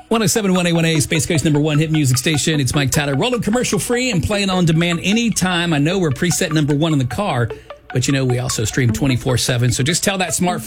107.1 A1A, Space Coast #1 hit music station. It's Mike Tyler. Rolling commercial free and playing on demand anytime. I know we're preset #1 in the car, but we also stream 24/7. So just tell that smartphone